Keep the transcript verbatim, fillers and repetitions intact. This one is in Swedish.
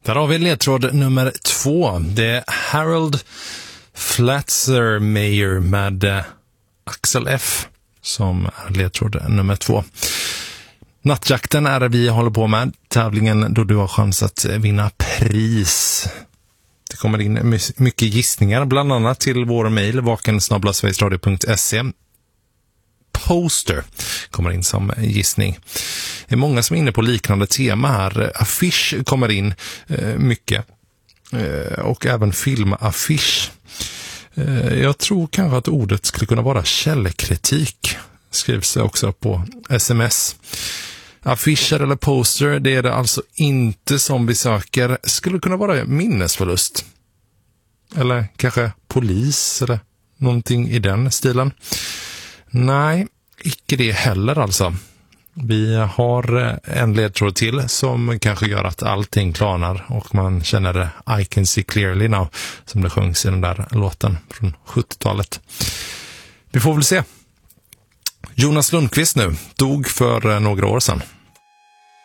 Där har vi ledtråd nummer två. Det är Harold Flatzer med eh, Axel F som är ledtråd nummer två. Nattjakten är det vi håller på med. Tävlingen då du har chans att vinna pris. Det kommer in my- mycket gissningar, bland annat till vår mejl vaken snabel-a sverigesradio punkt se. Poster kommer in som gissning. Det är många som är inne på liknande tema här. Affisch kommer in eh, mycket. Eh, och även filmaffisch. Eh, jag tror kanske att ordet skulle kunna vara källkritik. Skrivs det också på sms. Affischer eller poster, det är det alltså inte som vi söker. Skulle kunna vara minnesförlust. Eller kanske polis eller någonting i den stilen. Nej, icke det heller alltså. Vi har en ledtråd till som kanske gör att allting klarnar och man känner det I can see clearly now som det sjöngs i den där låten från sjuttiotalet. Vi får väl se. Jonas Lundqvist nu dog för några år sedan.